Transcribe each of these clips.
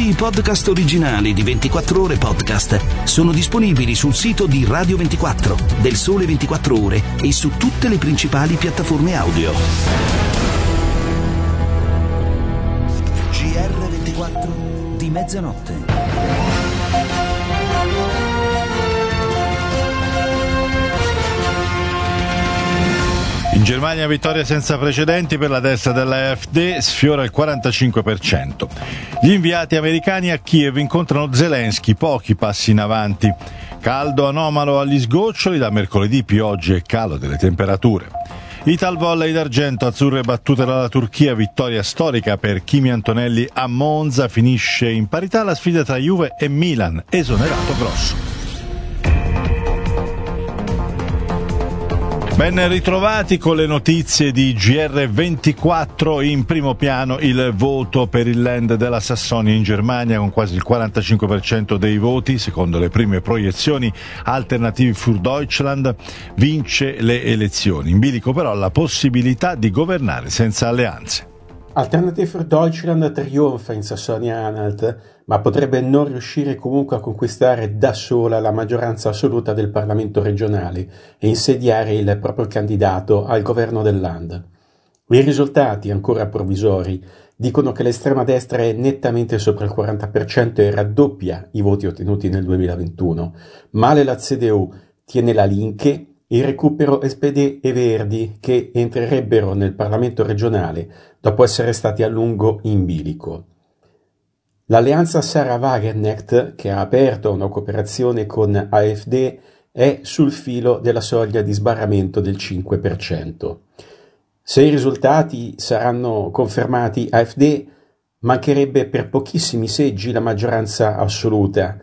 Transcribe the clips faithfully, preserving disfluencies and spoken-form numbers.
Tutti i podcast originali di ventiquattro Ore Podcast sono disponibili sul sito di Radio ventiquattro, del Sole ventiquattro Ore e su tutte le principali piattaforme audio. G R ventiquattro di mezzanotte. In Germania vittoria senza precedenti per la destra della AfD, sfiora il quarantacinque per cento. Gli inviati americani a Kiev incontrano Zelensky, pochi passi in avanti. Caldo anomalo agli sgoccioli, da mercoledì piogge e calo delle temperature. Ital volley d'argento, azzurre battute dalla Turchia, vittoria storica per Kimi Antonelli a Monza, finisce in parità la sfida tra Juve e Milan, esonerato Grosso. Ben ritrovati con le notizie di G R ventiquattro. In primo piano il voto per il Land della Sassonia in Germania, con quasi il quarantacinque per cento dei voti. Secondo le prime proiezioni, Alternative für Deutschland vince le elezioni. In bilico però la possibilità di governare senza alleanze. Alternative für Deutschland trionfa in Sassonia-Anhalt, ma potrebbe non riuscire comunque a conquistare da sola la maggioranza assoluta del Parlamento regionale e insediare il proprio candidato al governo del Land. I risultati, ancora provvisori, dicono che l'estrema destra è nettamente sopra il quaranta per cento e raddoppia i voti ottenuti nel duemilaventuno. Male la C D U, tiene la Linke, il recupero S P D e Verdi, che entrerebbero nel Parlamento regionale dopo essere stati a lungo in bilico. L'alleanza Sarah Wagenknecht, che ha aperto una cooperazione con AfD, è sul filo della soglia di sbarramento del cinque per cento. Se i risultati saranno confermati, AfD mancherebbe per pochissimi seggi la maggioranza assoluta.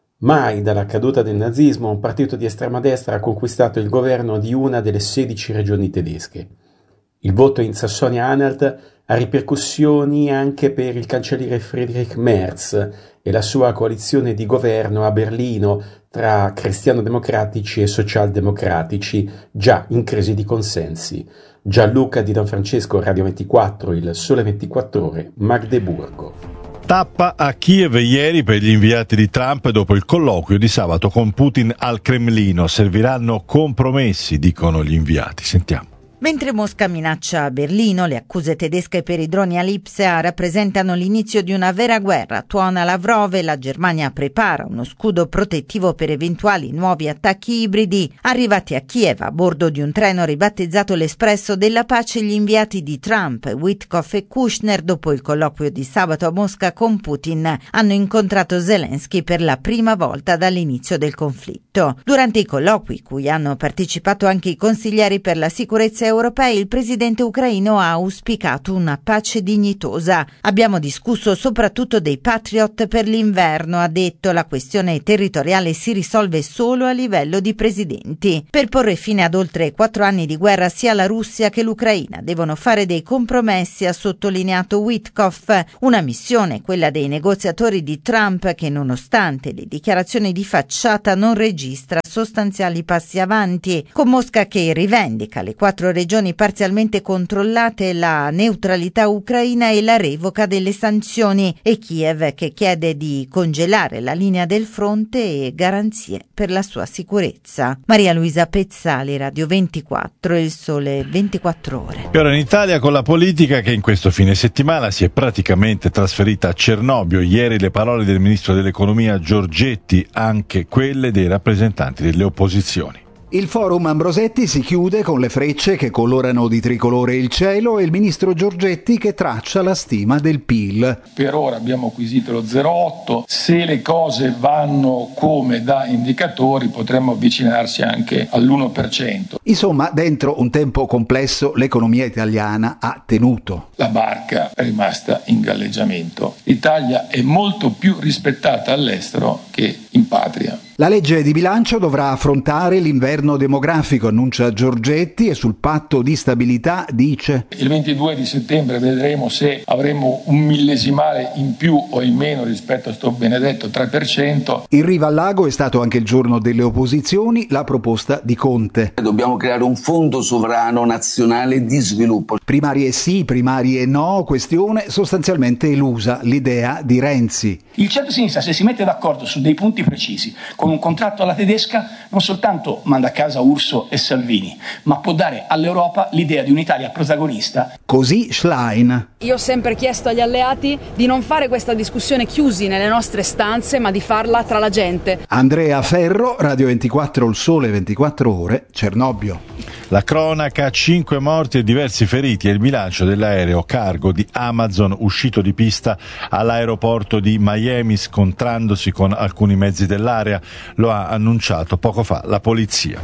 Mai dalla caduta del nazismo un partito di estrema destra ha conquistato il governo di una delle sedici regioni tedesche. Il voto in Sassonia-Anhalt ha ripercussioni anche per il cancelliere Friedrich Merz e la sua coalizione di governo a Berlino tra cristiano-democratici e socialdemocratici, già in crisi di consensi. Gianluca Di Gianfrancesco, Radio ventiquattro, il Sole ventiquattro Ore, Magdeburgo. Tappa a Kiev ieri per gli inviati di Trump dopo il colloquio di sabato con Putin al Cremlino. Serviranno compromessi, dicono gli inviati. Sentiamo. Mentre Mosca minaccia Berlino, le accuse tedesche per i droni a Lipsia rappresentano l'inizio di una vera guerra, tuona Lavrov, e la Germania prepara uno scudo protettivo per eventuali nuovi attacchi ibridi. Arrivati a Kiev a bordo di un treno ribattezzato l'Espresso della Pace, gli inviati di Trump, Witkoff e Kushner, dopo il colloquio di sabato a Mosca con Putin, hanno incontrato Zelensky per la prima volta dall'inizio del conflitto. Durante i colloqui, cui hanno partecipato anche i consiglieri per la sicurezza europei, il presidente ucraino ha auspicato una pace dignitosa. Abbiamo discusso soprattutto dei Patriot per l'inverno, ha detto. La questione territoriale si risolve solo a livello di presidenti. Per porre fine ad oltre quattro anni di guerra, sia la Russia che l'Ucraina devono fare dei compromessi, ha sottolineato Witkoff. Una missione, quella dei negoziatori di Trump, che nonostante le dichiarazioni di facciata non registra sostanziali passi avanti, con Mosca che rivendica le quattro regioni parzialmente controllate, la neutralità ucraina e la revoca delle sanzioni, e Kiev che chiede di congelare la linea del fronte e garanzie per la sua sicurezza. Maria Luisa Pezzali, Radio ventiquattro, Il Sole ventiquattro Ore. E ora in Italia con la politica che in questo fine settimana si è praticamente trasferita a Cernobbio. Ieri le parole del ministro dell'economia Giorgetti, anche quelle dei rappresentanti delle opposizioni. Il forum Ambrosetti si chiude con le frecce che colorano di tricolore il cielo e il ministro Giorgetti che traccia la stima del P I L. Per ora abbiamo acquisito lo zero virgola otto, se le cose vanno come da indicatori potremmo avvicinarsi anche all'uno per cento. Insomma, dentro un tempo complesso l'economia italiana ha tenuto. La barca è rimasta in galleggiamento. L'Italia è molto più rispettata all'estero che in patria. La legge di bilancio dovrà affrontare l'inverno demografico, annuncia Giorgetti, e sul patto di stabilità dice: il ventidue di settembre vedremo se avremo un millesimale in più o in meno rispetto a sto benedetto tre per cento. In riva al lago è stato anche il giorno delle opposizioni, la proposta di Conte. Dobbiamo creare un fondo sovrano nazionale di sviluppo. Primarie sì, primarie no, questione sostanzialmente elusa, l'idea di Renzi. Il centro-sinistra, se si mette d'accordo su dei punti precisi, con un contratto alla tedesca, non soltanto manda a casa Urso e Salvini, ma può dare all'Europa l'idea di un'Italia protagonista. Così Schlein. Io ho sempre chiesto agli alleati di non fare questa discussione chiusi nelle nostre stanze, ma di farla tra la gente. Andrea Ferro, Radio ventiquattro, Il Sole ventiquattro Ore, Cernobbio. La cronaca, cinque morti e diversi feriti è il bilancio dell'aereo cargo di Amazon uscito di pista all'aeroporto di Miami scontrandosi con alcuni mezzi dell'area. Lo ha annunciato poco fa la polizia.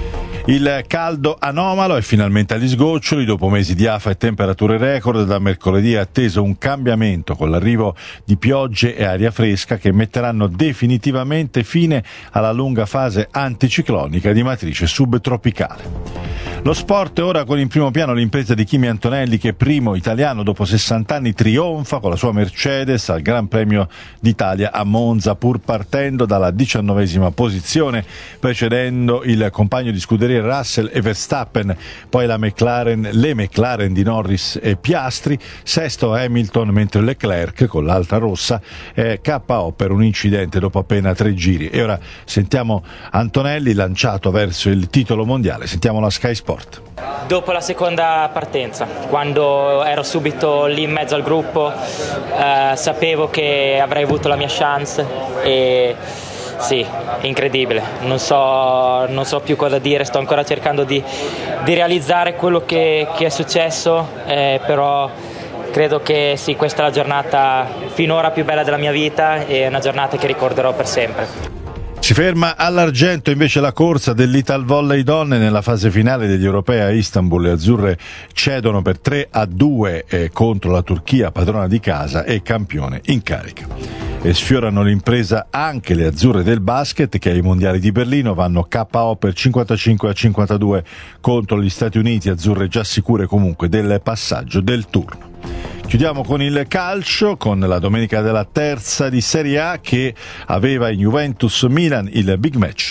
Il caldo anomalo è finalmente agli sgoccioli. Dopo mesi di afa e temperature record, da mercoledì è atteso un cambiamento con l'arrivo di piogge e aria fresca che metteranno definitivamente fine alla lunga fase anticiclonica di matrice subtropicale. Lo sport ora con in primo piano l'impresa di Kimi Antonelli che primo italiano dopo sessanta anni trionfa con la sua Mercedes al Gran Premio d'Italia a Monza pur partendo dalla diciannovesima posizione, precedendo il compagno di scuderia Russell e Verstappen, poi la McLaren, le McLaren di Norris e Piastri, sesto Hamilton, mentre Leclerc con l'altra rossa è K O per un incidente dopo appena tre giri. E ora sentiamo Antonelli lanciato verso il titolo mondiale, sentiamo la Sky Sport. Dopo la seconda partenza, quando ero subito lì in mezzo al gruppo, eh, sapevo che avrei avuto la mia chance e sì, incredibile, non so, non so più cosa dire, sto ancora cercando di, di realizzare quello che, che è successo, eh, però credo che sì, questa è la giornata finora più bella della mia vita e è una giornata che ricorderò per sempre. Si ferma all'argento invece la corsa dell'Italvolley donne nella fase finale degli europei a Istanbul. Le azzurre cedono per tre a due eh, contro la Turchia, padrona di casa e campione in carica. E sfiorano l'impresa anche le azzurre del basket che ai mondiali di Berlino vanno K O per cinquantacinque a cinquantadue contro gli Stati Uniti, azzurre già sicure comunque del passaggio del turno. Chiudiamo con il calcio, con la domenica della terza di Serie A che aveva in Juventus Milan il big match.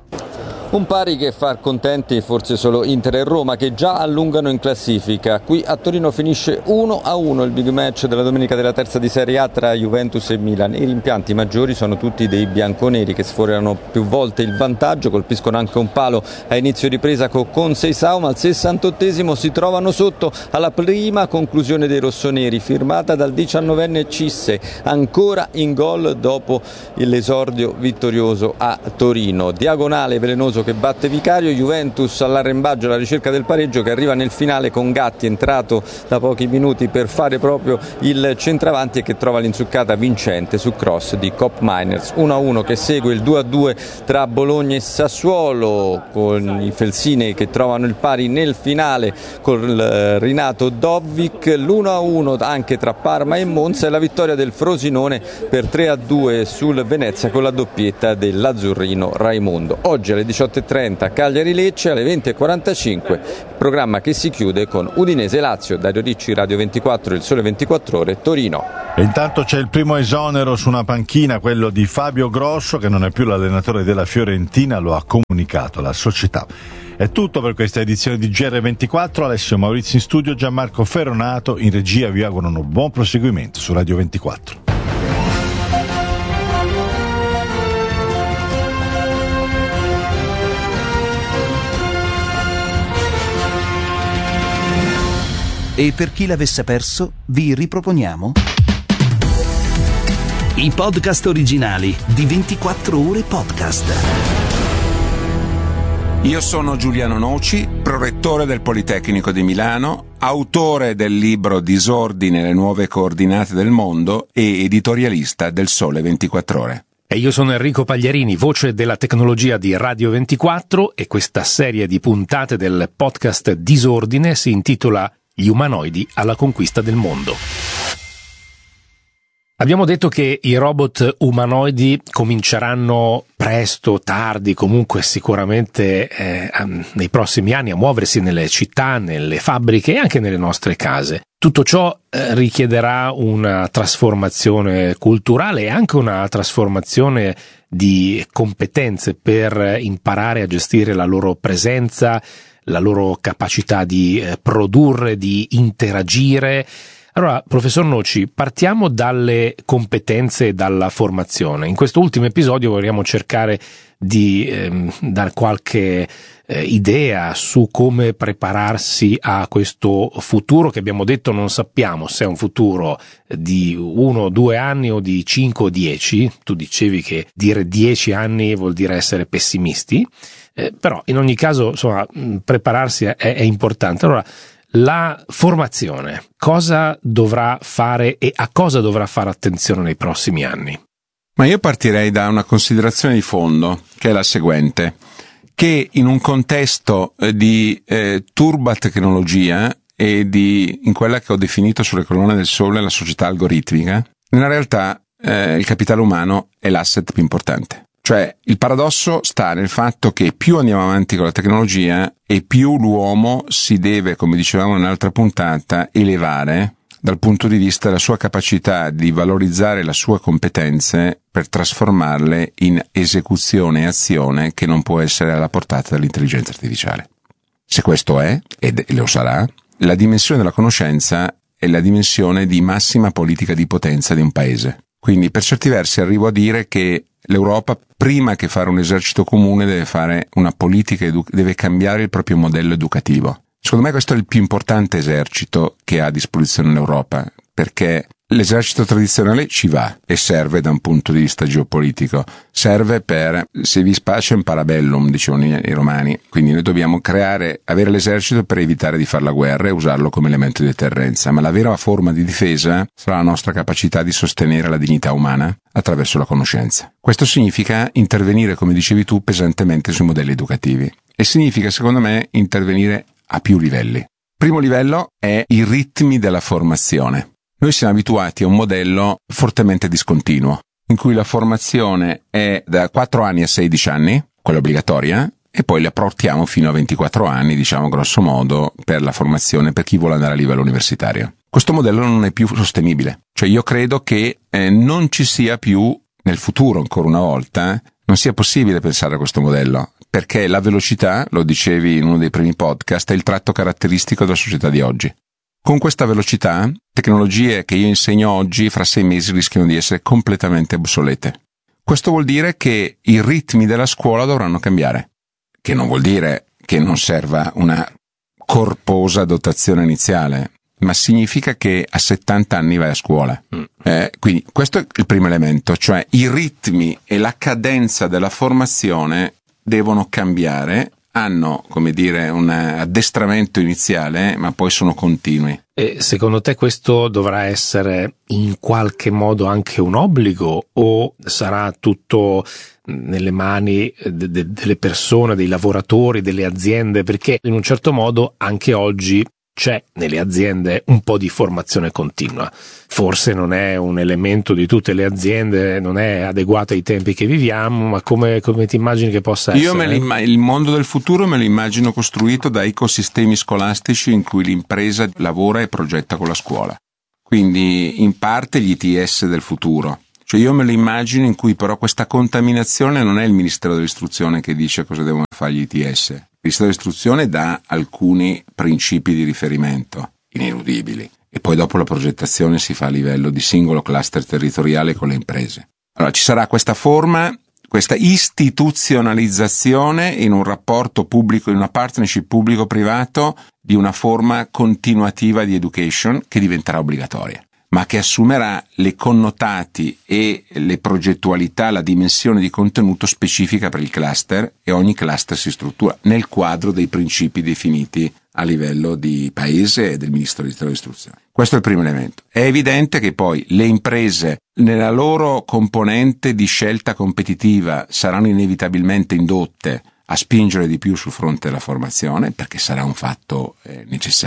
Un pari che fa contenti forse solo Inter e Roma che già allungano in classifica. Qui a Torino finisce uno a uno il big match della domenica della terza di Serie A tra Juventus e Milan. I rimpianti maggiori sono tutti dei bianconeri che sforano più volte il vantaggio, colpiscono anche un palo a inizio ripresa con Seisao, ma al sessantottesimo si trovano sotto alla prima conclusione dei rossoneri firmata dal diciannovenne Cisse, ancora in gol dopo l'esordio vittorioso a Torino. Diagonale velenoso che batte Vicario, Juventus all'arrembaggio alla ricerca del pareggio che arriva nel finale con Gatti entrato da pochi minuti per fare proprio il centravanti e che trova l'insuccata vincente su cross di Cop Miners. uno a uno che segue il due a due tra Bologna e Sassuolo con i Felsini che trovano il pari nel finale con Rinato Dovic, l'uno a uno anche tra Parma e Monza e la vittoria del Frosinone per tre a due sul Venezia con la doppietta dell'azzurrino Raimondo. Oggi alle diciotto e trenta Cagliari-Lecce, alle venti e quarantacinque programma che si chiude con Udinese-Lazio. Dario Ricci, Radio ventiquattro, Il Sole ventiquattro Ore, Torino. E intanto c'è il primo esonero su una panchina, quello di Fabio Grosso che non è più l'allenatore della Fiorentina, lo ha comunicato la società. È tutto per questa edizione di G R ventiquattro. Alessio Maurizio in studio, Gianmarco Ferronato in regia, vi augurano buon proseguimento su Radio ventiquattro. E per chi l'avesse perso, vi riproponiamo i podcast originali di ventiquattro Ore Podcast. Io sono Giuliano Noci, prorettore del Politecnico di Milano, autore del libro Disordine, le nuove coordinate del mondo e editorialista del Sole ventiquattro Ore. E io sono Enrico Pagliarini, voce della tecnologia di Radio ventiquattro, e questa serie di puntate del podcast Disordine si intitola Gli umanoidi alla conquista del mondo. Abbiamo detto che i robot umanoidi cominceranno presto, tardi, comunque sicuramente eh, nei prossimi anni a muoversi nelle città, nelle fabbriche e anche nelle nostre case. Tutto ciò eh, richiederà una trasformazione culturale e anche una trasformazione di competenze per imparare a gestire la loro presenza, la loro capacità di eh, produrre, di interagire. Allora, professor Noci, partiamo dalle competenze e dalla formazione. In questo ultimo episodio vogliamo cercare di ehm, dare qualche eh, idea su come prepararsi a questo futuro che abbiamo detto non sappiamo se è un futuro di uno o due anni o di cinque o dieci. Tu dicevi che dire dieci anni vuol dire essere pessimisti, eh, però in ogni caso, insomma, prepararsi è, è importante. Allora, la formazione, cosa dovrà fare e a cosa dovrà fare attenzione nei prossimi anni? Ma io partirei da una considerazione di fondo, che è la seguente, che in un contesto di eh, turba tecnologia e di, in quella che ho definito sulle colonne del sole, la società algoritmica, nella realtà eh, il capitale umano è l'asset più importante. Cioè, il paradosso sta nel fatto che più andiamo avanti con la tecnologia e più l'uomo si deve, come dicevamo nell'altra puntata, elevare dal punto di vista della sua capacità di valorizzare le sue competenze per trasformarle in esecuzione e azione che non può essere alla portata dell'intelligenza artificiale. Se questo è, ed lo sarà, la dimensione della conoscenza è la dimensione di massima politica di potenza di un paese. Quindi, per certi versi, arrivo a dire che l'Europa, prima che fare un esercito comune, deve fare una politica, edu- deve cambiare il proprio modello educativo. Secondo me questo è il più importante esercito che ha a disposizione l'Europa, perché l'esercito tradizionale ci va e serve da un punto di vista geopolitico, serve per se vis pacem parabellum, dicevano i, i romani, quindi noi dobbiamo creare, avere l'esercito per evitare di fare la guerra e usarlo come elemento di deterrenza, ma la vera forma di difesa sarà la nostra capacità di sostenere la dignità umana attraverso la conoscenza. Questo significa intervenire, come dicevi tu, pesantemente sui modelli educativi e significa, secondo me, intervenire a più livelli. Primo livello è i ritmi della formazione. Noi siamo abituati a un modello fortemente discontinuo, in cui la formazione è da quattro anni a sedici anni, quella obbligatoria, e poi la portiamo fino a ventiquattro anni, diciamo grosso modo, per la formazione per chi vuole andare a livello universitario. Questo modello non è più sostenibile. Cioè io credo che eh, non ci sia più, nel futuro ancora una volta, non sia possibile pensare a questo modello, perché la velocità, lo dicevi in uno dei primi podcast, è il tratto caratteristico della società di oggi. Con questa velocità, tecnologie che io insegno oggi fra sei mesi rischiano di essere completamente obsolete. Questo vuol dire che i ritmi della scuola dovranno cambiare, che non vuol dire che non serva una corposa dotazione iniziale, ma significa che a settanta anni vai a scuola. Mm. Eh, quindi questo è il primo elemento, cioè i ritmi e la cadenza della formazione devono cambiare. Hanno, come dire, un addestramento iniziale, ma poi sono continui. E secondo te questo dovrà essere in qualche modo anche un obbligo o sarà tutto nelle mani de- de- delle persone, dei lavoratori, delle aziende? Perché in un certo modo anche oggi c'è nelle aziende un po' di formazione continua. Forse non è un elemento di tutte le aziende, non è adeguato ai tempi che viviamo, ma come, come ti immagini che possa essere? Io me l'imma- il mondo del futuro me lo immagino costruito da ecosistemi scolastici in cui l'impresa lavora e progetta con la scuola. Quindi in parte gli I T S del futuro. Cioè io me lo immagino in cui però questa contaminazione non è il Ministero dell'Istruzione che dice cosa devono fare gli I T S. Il Ministero dell'Istruzione dà alcuni principi di riferimento ineludibili e poi dopo la progettazione si fa a livello di singolo cluster territoriale con le imprese. Allora ci sarà questa forma, questa istituzionalizzazione in un rapporto pubblico, in una partnership pubblico-privato di una forma continuativa di education che diventerà obbligatoria, ma che assumerà le connotati e le progettualità, la dimensione di contenuto specifica per il cluster e ogni cluster si struttura nel quadro dei principi definiti a livello di paese e del Ministero dell'Istruzione. Questo è il primo elemento. È evidente che poi le imprese nella loro componente di scelta competitiva saranno inevitabilmente indotte a spingere di più sul fronte della formazione perché sarà un fatto eh, necessario.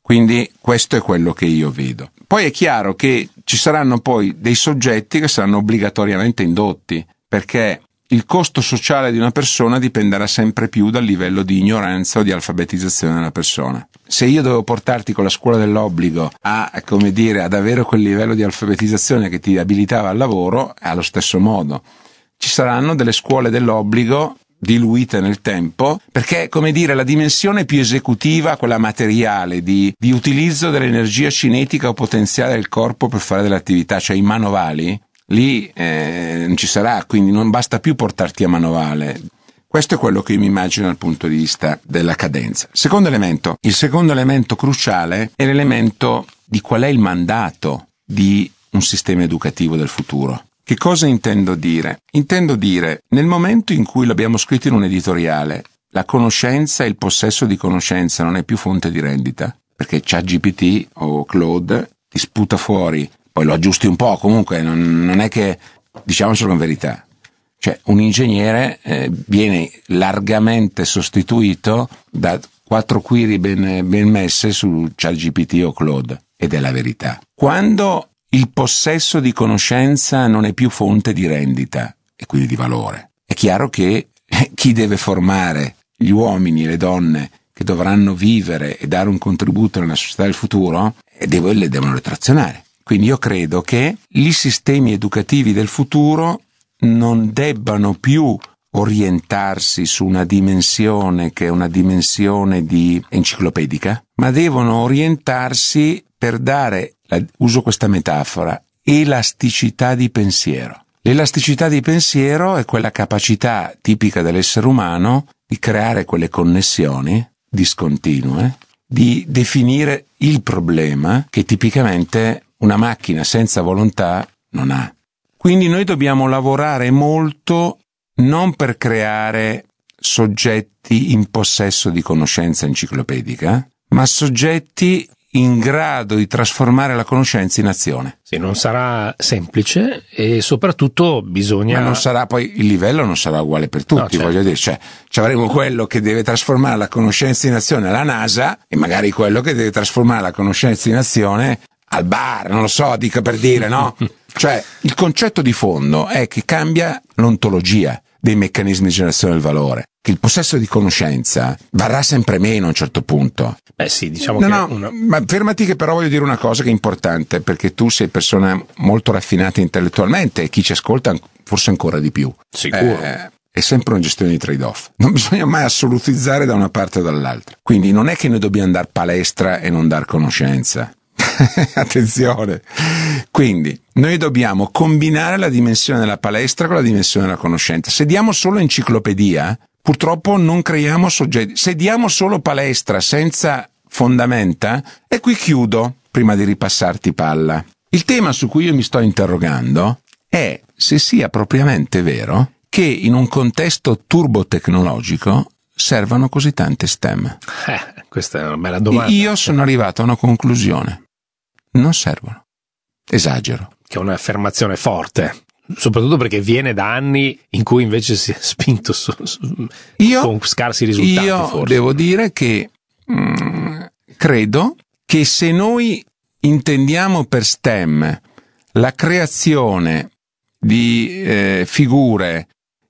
Quindi questo è quello che io vedo. Poi è chiaro che ci saranno poi dei soggetti che saranno obbligatoriamente indotti, perché il costo sociale di una persona dipenderà sempre più dal livello di ignoranza o di alfabetizzazione della persona. Se io devo portarti con la scuola dell'obbligo a, come dire, ad avere quel livello di alfabetizzazione che ti abilitava al lavoro, è allo stesso modo. Ci saranno delle scuole dell'obbligo diluite nel tempo, perché, come dire, la dimensione più esecutiva, quella materiale, di, di utilizzo dell'energia cinetica o potenziale del corpo per fare delle attività, cioè i manovali, lì eh, non ci sarà, quindi non basta più portarti a manovale. Questo è quello che io mi immagino dal punto di vista della cadenza. Secondo elemento, il secondo elemento cruciale è l'elemento di qual è il mandato di un sistema educativo del futuro. Che cosa intendo dire? Intendo dire, nel momento in cui l'abbiamo scritto in un editoriale, la conoscenza e il possesso di conoscenza non è più fonte di rendita, perché ChatGPT o Claude ti sputa fuori, poi lo aggiusti un po', comunque non, non è che, diciamocelo con verità, cioè un ingegnere eh, viene largamente sostituito da quattro query ben, ben messe su ChatGPT o Claude, ed è la verità. Quando il possesso di conoscenza non è più fonte di rendita e quindi di valore, è chiaro che chi deve formare gli uomini e le donne che dovranno vivere e dare un contributo nella società del futuro, e devo, le devono retrazionare. Quindi io credo che i sistemi educativi del futuro non debbano più orientarsi su una dimensione che è una dimensione di enciclopedica, ma devono orientarsi per dare, uso questa metafora, elasticità di pensiero. L'elasticità di pensiero è quella capacità tipica dell'essere umano di creare quelle connessioni discontinue, di definire il problema che tipicamente una macchina senza volontà non ha. Quindi noi dobbiamo lavorare molto non per creare soggetti in possesso di conoscenza enciclopedica, ma soggetti in grado di trasformare la conoscenza in azione. Sì, non sarà semplice e soprattutto bisogna... Ma non sarà, poi il livello non sarà uguale per tutti, no, certo. Voglio dire, cioè ci avremo quello che deve trasformare la conoscenza in azione alla NASA e magari quello che deve trasformare la conoscenza in azione al bar, non lo so, dico per dire, no? Cioè, il concetto di fondo è che cambia l'ontologia dei meccanismi di generazione del valore, che il possesso di conoscenza varrà sempre meno a un certo punto. Beh sì, diciamo no, che... No, una... ma fermati che però voglio dire una cosa che è importante, perché tu sei persona molto raffinata intellettualmente e chi ci ascolta forse ancora di più. Sicuro. Eh, è sempre una gestione di trade-off. Non bisogna mai assolutizzare da una parte o dall'altra. Quindi non è che noi dobbiamo dar palestra e non dar conoscenza. Attenzione. Quindi noi dobbiamo combinare la dimensione della palestra con la dimensione della conoscenza. Se diamo solo enciclopedia, purtroppo non creiamo soggetti. Se diamo solo palestra senza fondamenta, e qui chiudo prima di ripassarti palla. Il tema su cui io mi sto interrogando è se sia propriamente vero che in un contesto turbotecnologico servano così tante STEM. Eh, questa è una bella domanda. Io sono arrivato a una conclusione. Non servono. Esagero. Che è un'affermazione forte, soprattutto perché viene da anni in cui invece si è spinto su, su, io, con scarsi risultati. Io forse. devo dire che mh, credo che se noi intendiamo per STEM la creazione di eh, figure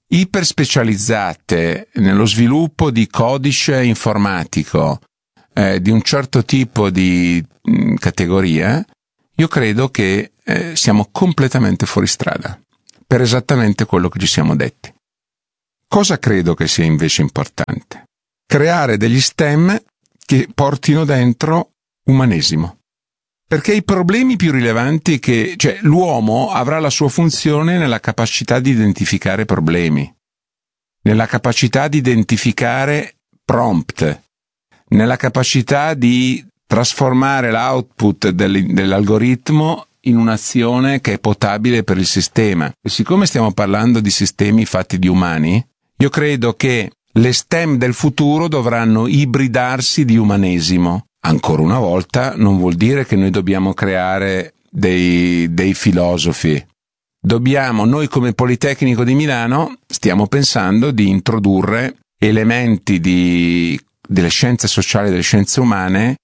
iperspecializzate nello sviluppo di codice informatico eh, di un certo tipo di mh, categoria, io credo che eh, siamo completamente fuori strada per esattamente quello che ci siamo detti. Cosa credo che sia invece importante? Creare degli STEM che portino dentro umanesimo. Perché i problemi più rilevanti che, cioè l'uomo avrà la sua funzione nella capacità di identificare problemi, nella capacità di identificare prompt, nella capacità di trasformare l'output del, dell'algoritmo in un'azione che è potabile per il sistema. E siccome stiamo parlando di sistemi fatti di umani, io credo che le STEM del futuro dovranno ibridarsi di umanesimo. Ancora una volta non vuol dire che noi dobbiamo creare dei, dei filosofi. Dobbiamo, noi come Politecnico di Milano, stiamo pensando di introdurre elementi di, delle scienze sociali e delle scienze umane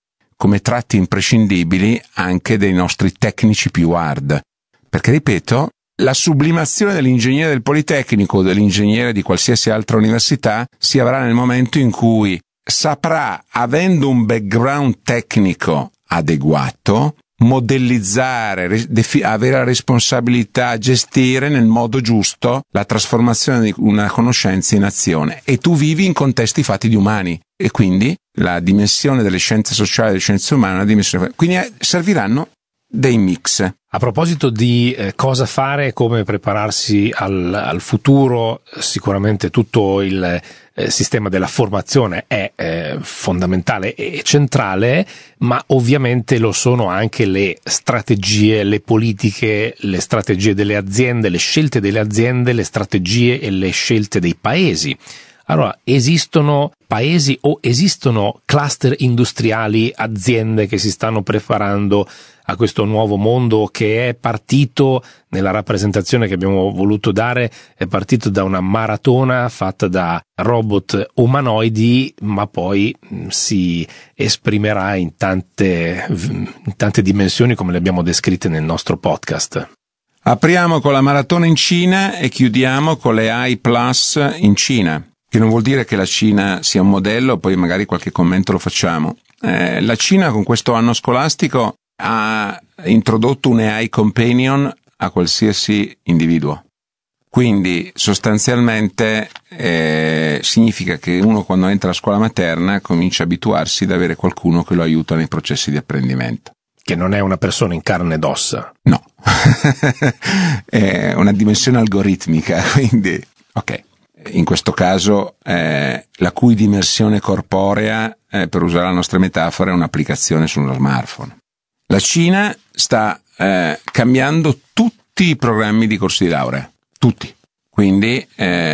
come tratti imprescindibili anche dei nostri tecnici più hard. Perché, ripeto, la sublimazione dell'ingegnere del Politecnico o dell'ingegnere di qualsiasi altra università si avrà nel momento in cui saprà, avendo un background tecnico adeguato, modellizzare, defi- avere la responsabilità, gestire nel modo giusto la trasformazione di una conoscenza in azione. E tu vivi in contesti fatti di umani, e quindi la dimensione delle scienze sociali e delle scienze umane è una dimensione. Quindi eh, serviranno dei mix. A proposito di eh, cosa fare e come prepararsi al, al futuro, sicuramente tutto il eh, sistema della formazione è eh, fondamentale e centrale, ma ovviamente lo sono anche le strategie, le politiche, le strategie delle aziende, le scelte delle aziende, le strategie e le scelte dei paesi. Allora, esistono paesi o esistono cluster industriali, aziende che si stanno preparando a questo nuovo mondo che è partito, nella rappresentazione che abbiamo voluto dare, è partito da una maratona fatta da robot umanoidi, ma poi si esprimerà in tante, in tante dimensioni come le abbiamo descritte nel nostro podcast. Apriamo con la maratona in Cina e chiudiamo con le A I Plus in Cina. Che non vuol dire che la Cina sia un modello, poi magari qualche commento lo facciamo. Eh, la Cina con questo anno scolastico ha introdotto un A I companion a qualsiasi individuo. Quindi sostanzialmente eh, significa che uno quando entra a scuola materna comincia a abituarsi ad avere qualcuno che lo aiuta nei processi di apprendimento. Che non è una persona in carne ed ossa. No, è una dimensione algoritmica, quindi ok. In questo caso eh, la cui dimensione corporea, eh, per usare la nostra metafora, è un'applicazione su uno smartphone. La Cina sta eh, cambiando tutti i programmi di corsi di laurea, tutti. Quindi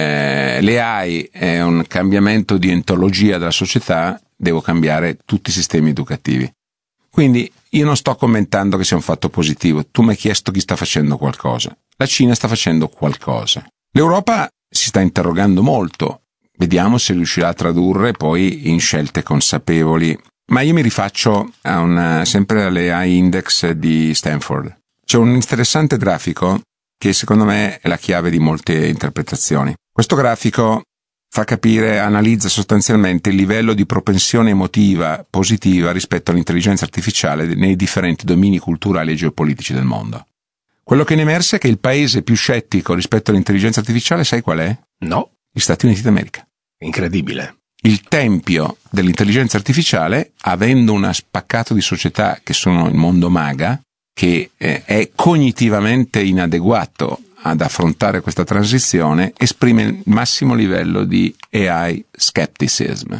eh, le A I è un cambiamento di ontologia della società, devo cambiare tutti i sistemi educativi. Quindi io non sto commentando che sia un fatto positivo, tu mi hai chiesto chi sta facendo qualcosa. La Cina sta facendo qualcosa. L'Europa si sta interrogando molto, vediamo se riuscirà a tradurre poi in scelte consapevoli, ma io mi rifaccio a una, sempre alle A I Index di Stanford. C'è un interessante grafico che secondo me è la chiave di molte interpretazioni. Questo grafico fa capire, analizza sostanzialmente il livello di propensione emotiva positiva rispetto all'intelligenza artificiale nei differenti domini culturali e geopolitici del mondo. Quello che ne emerse è che il paese più scettico rispetto all'intelligenza artificiale, sai qual è? No. Gli Stati Uniti d'America. Incredibile. Il tempio dell'intelligenza artificiale, avendo un spaccato di società che sono il mondo MAGA, che eh, è cognitivamente inadeguato ad affrontare questa transizione, esprime il massimo livello di A I skepticism.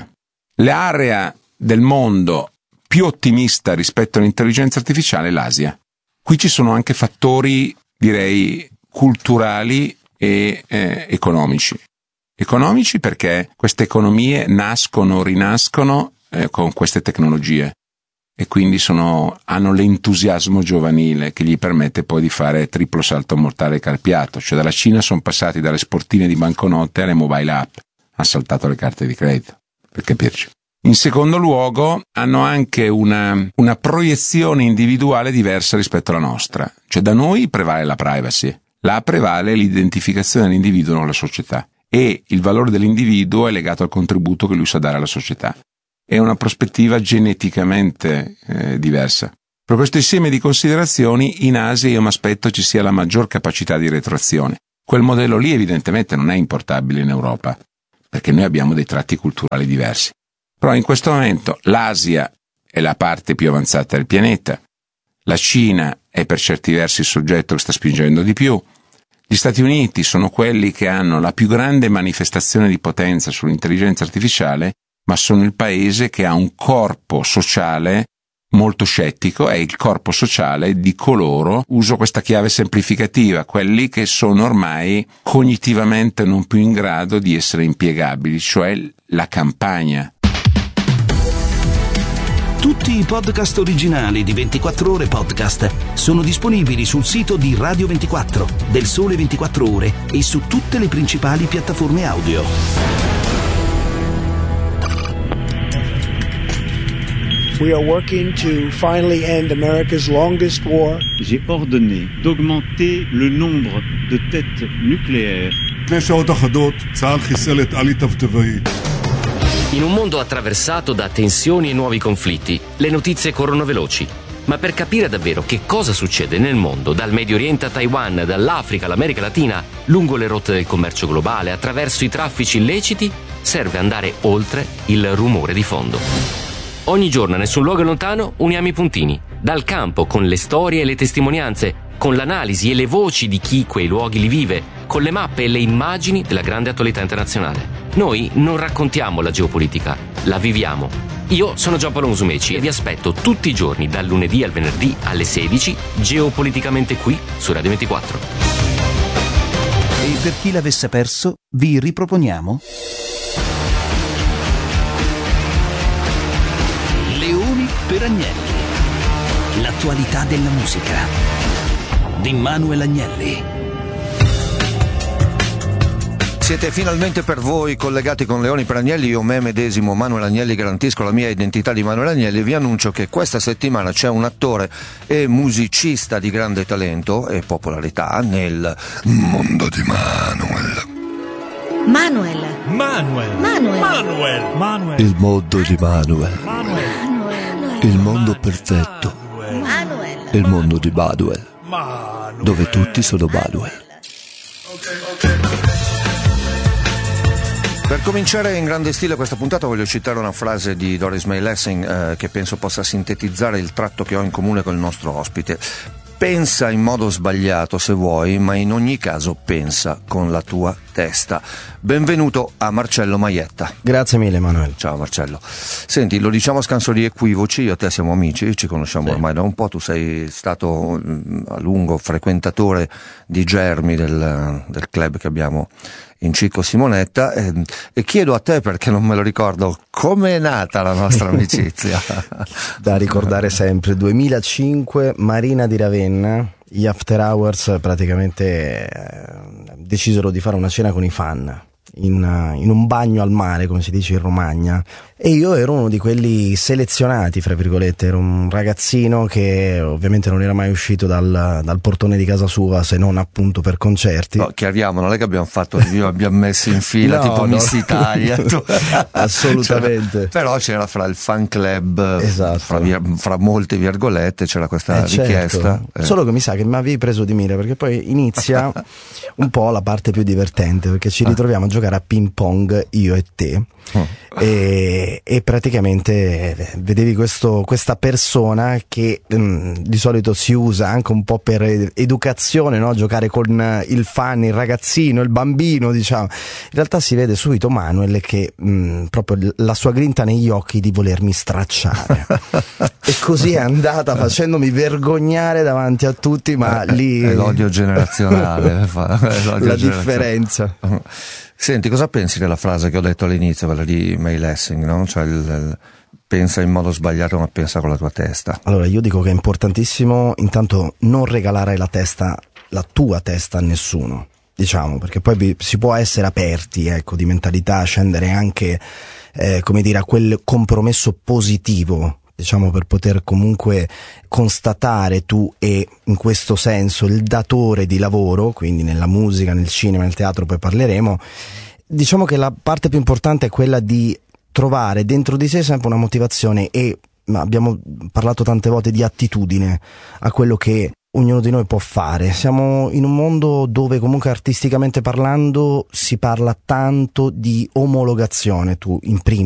L'area del mondo più ottimista rispetto all'intelligenza artificiale è l'Asia. Qui ci sono anche fattori, direi, culturali e eh, economici. Economici perché queste economie nascono, rinascono eh, con queste tecnologie e quindi sono, hanno l'entusiasmo giovanile che gli permette poi di fare triplo salto mortale carpiato. Cioè dalla Cina sono passati dalle sportine di banconote alle mobile app, hanno saltato le carte di credito, per capirci. In secondo luogo, hanno anche una, una proiezione individuale diversa rispetto alla nostra. Cioè da noi prevale la privacy, là prevale l'identificazione dell'individuo con la società e il valore dell'individuo è legato al contributo che lui sa dare alla società. È una prospettiva geneticamente eh, diversa. Per questo insieme di considerazioni, in Asia io mi aspetto ci sia la maggior capacità di retroazione. Quel modello lì evidentemente non è importabile in Europa, perché noi abbiamo dei tratti culturali diversi. Però in questo momento l'Asia è la parte più avanzata del pianeta, la Cina è per certi versi il soggetto che sta spingendo di più, gli Stati Uniti sono quelli che hanno la più grande manifestazione di potenza sull'intelligenza artificiale, ma sono il paese che ha un corpo sociale molto scettico, è il corpo sociale di coloro, uso questa chiave semplificativa, quelli che sono ormai cognitivamente non più in grado di essere impiegabili, cioè la campagna. Tutti i podcast originali di ventiquattro ore Podcast sono disponibili sul sito di Radio ventiquattro, del Sole ventiquattro Ore e su tutte le principali piattaforme audio. We are working to finally end America's longest war. J'ai ordonné d'augmenter le nombre de têtes nucléaires. In un mondo attraversato da tensioni e nuovi conflitti, le notizie corrono veloci. Ma per capire davvero che cosa succede nel mondo, dal Medio Oriente a Taiwan, dall'Africa all'America Latina, lungo le rotte del commercio globale, attraverso i traffici illeciti, serve andare oltre il rumore di fondo. Ogni giorno, a nessun luogo lontano, uniamo i puntini. Dal campo, con le storie e le testimonianze, con l'analisi e le voci di chi quei luoghi li vive, con le mappe e le immagini della grande attualità internazionale. Noi non raccontiamo la geopolitica, la viviamo. Io sono Giampaolo Musumeci e vi aspetto tutti i giorni, dal lunedì al venerdì alle sedici, geopoliticamente qui su Radio ventiquattro. E per chi l'avesse perso, vi riproponiamo Leoni per Agnelli. L'attualità della musica di Manuel Agnelli. Siete finalmente per voi collegati con Leoni per Agnelli, io me medesimo Manuel Agnelli garantisco la mia identità di Manuel Agnelli e vi annuncio che questa settimana c'è un attore e musicista di grande talento e popolarità nel mondo di Manuel. Manuel. Manuel. Manuel. Manuel. Manuel. Il mondo di Manuel. Manuel. Il mondo perfetto. Manuel. Il mondo di Manuel. Manuel. Dove tutti sono Manuel. Ok, ok. Per cominciare in grande stile questa puntata voglio citare una frase di Doris May Lessing eh, che penso possa sintetizzare il tratto che ho in comune con il nostro ospite. Pensa in modo sbagliato se vuoi, ma in ogni caso pensa con la tua testa. Benvenuto a Marcello Maietta. Grazie mille Emanuele. Ciao Marcello. Senti, lo diciamo a scanso di equivoci, io e te siamo amici, ci conosciamo sì. ormai da un po', tu sei stato a lungo frequentatore di Germi del, del club che abbiamo in Cicco Simonetta e, e chiedo a te, perché non me lo ricordo, come è nata la nostra amicizia? Da ricordare sempre, duemilacinque, Marina di Ravenna, gli After Hours praticamente eh, decisero di fare una cena con i fan in, in un bagno al mare, come si dice in Romagna, e io ero uno di quelli selezionati, fra virgolette, ero un ragazzino che ovviamente non era mai uscito dal, dal portone di casa sua, se non appunto per concerti. No, chiariamo, non è che abbiamo fatto, io abbiamo messo in fila no, tipo no. Miss Italia. Tu... Assolutamente. C'era, però c'era fra il fan club, esatto. fra, fra molte virgolette, c'era questa eh, richiesta. Certo. Eh. Solo che mi sa che mi avevi preso di mira, perché poi inizia un po' la parte più divertente, perché ci ritroviamo a giocare a ping pong io e te. Oh. E, e praticamente vedevi questo, questa persona che mh, di solito si usa anche un po' per educazione, no? Giocare con il fan, il ragazzino, il bambino, diciamo. In realtà si vede subito Manuel che mh, proprio la sua grinta negli occhi di volermi stracciare e così è andata facendomi vergognare davanti a tutti, ma eh, lì è l'odio generazionale fa, è l'odio la generazionale. Differenza. Senti, cosa pensi della frase che ho detto all'inizio, quella di May Lessing, no? Cioè il, il, pensa in modo sbagliato ma pensa con la tua testa. Allora io dico che è importantissimo intanto non regalare la testa, la tua testa a nessuno, diciamo, perché poi si può essere aperti, ecco, di mentalità, scendere anche eh, come dire a quel compromesso positivo, diciamo, per poter comunque constatare tu e in questo senso il datore di lavoro, quindi nella musica, nel cinema, nel teatro, poi parleremo. Diciamo che la parte più importante è quella di trovare dentro di sé sempre una motivazione e abbiamo parlato tante volte di attitudine a quello che ognuno di noi può fare. Siamo in un mondo dove comunque artisticamente parlando si parla tanto di omologazione, tu in primis